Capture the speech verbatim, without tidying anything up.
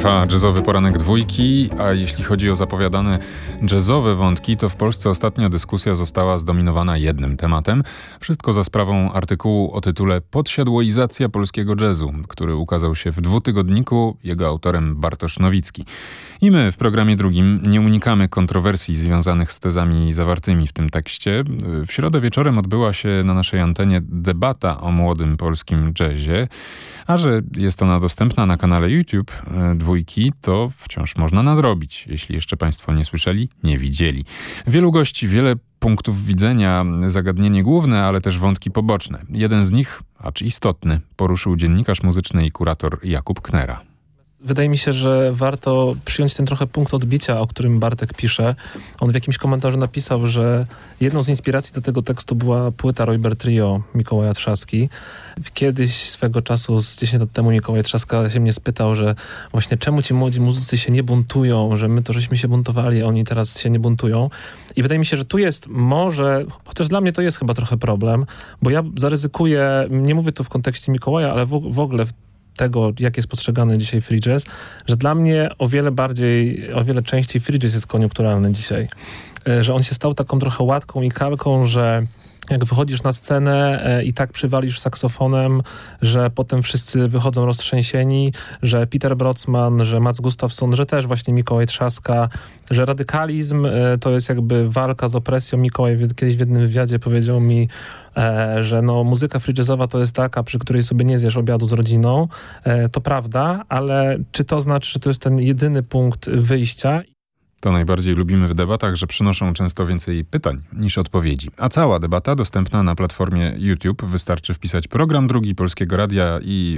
Trwa jazzowy poranek dwójki, a jeśli chodzi o zapowiadane jazzowe wątki, to w Polsce ostatnio dyskusja została zdominowana jednym tematem. Wszystko za sprawą artykułu o tytule Podsiadłoizacja polskiego jazzu, który ukazał się w dwutygodniku, jego autorem Bartosz Nowicki. I my w programie drugim nie unikamy kontrowersji związanych z tezami zawartymi w tym tekście. W środę wieczorem odbyła się na naszej antenie debata o młodym polskim jazzie, a że jest ona dostępna na kanale YouTube dwójki, to wciąż można nadrobić, jeśli jeszcze Państwo nie słyszeli, nie widzieli. Wielu gości, wiele punktów widzenia, zagadnienie główne, ale też wątki poboczne. Jeden z nich, acz istotny, poruszył dziennikarz muzyczny i kurator Jakub Knera. Wydaje mi się, że warto przyjąć ten trochę punkt odbicia, o którym Bartek pisze. On w jakimś komentarzu napisał, że jedną z inspiracji do tego tekstu była płyta Räuber Trio Mikołaja Trzaski. Kiedyś swego czasu, z dziesięć lat temu, Mikołaj Trzaska się mnie spytał, że właśnie czemu ci młodzi muzycy się nie buntują, że my to żeśmy się buntowali, a oni teraz się nie buntują. I wydaje mi się, że tu jest może, chociaż dla mnie to jest chyba trochę problem, bo ja zaryzykuję, nie mówię tu w kontekście Mikołaja, ale w, w ogóle w tego, jak jest postrzegany dzisiaj free jazz, że dla mnie o wiele bardziej, o wiele częściej free jazz jest koniunkturalny dzisiaj. Że on się stał taką trochę łatką i kalką, że jak wychodzisz na scenę i tak przywalisz saksofonem, że potem wszyscy wychodzą roztrzęsieni, że Peter Brotzman, że Mats Gustafsson, że też właśnie Mikołaj Trzaska, że radykalizm to jest jakby walka z opresją. Mikołaj kiedyś w jednym wywiadzie powiedział mi, że no, muzyka free jazzowa to jest taka, przy której sobie nie zjesz obiadu z rodziną. To prawda, ale czy to znaczy, że to jest ten jedyny punkt wyjścia? To najbardziej lubimy w debatach, że przynoszą często więcej pytań niż odpowiedzi. A cała debata dostępna na platformie YouTube. Wystarczy wpisać program drugi Polskiego Radia i